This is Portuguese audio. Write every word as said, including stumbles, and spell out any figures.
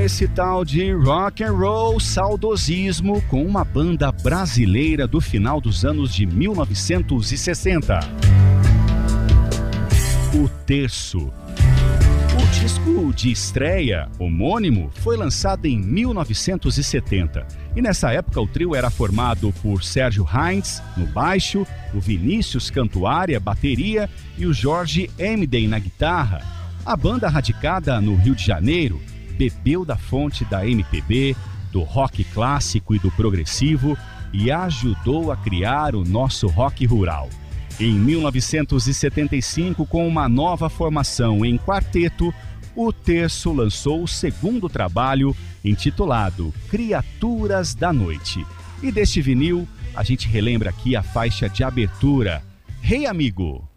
esse tal de rock and roll saudosismo com uma banda brasileira do final dos anos de mil novecentos e sessenta. O Terço. O disco de estreia, homônimo, foi lançado em mil novecentos e setenta. E nessa época o trio era formado por Sérgio Heinz no baixo, o Vinícius Cantuária, bateria e o Jorge Emden na guitarra. A banda, radicada no Rio de Janeiro, bebeu da fonte da M P B, do rock clássico e do progressivo e ajudou a criar o nosso rock rural. Em mil novecentos e setenta e cinco, com uma nova formação em quarteto, o Terço lançou o segundo trabalho, intitulado Criaturas da Noite. E deste vinil, a gente relembra aqui a faixa de abertura, Hey Amigo!